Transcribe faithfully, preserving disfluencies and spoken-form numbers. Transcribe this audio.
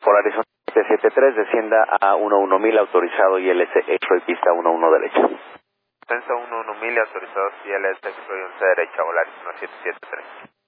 Polaris siete siete tres, descienda a uno uno mil, autorizado I L S Expo y pista uno uno derecha. Descenso uno uno mil, autorizados I L S Expo y once derecha, Polaris uno siete siete tres.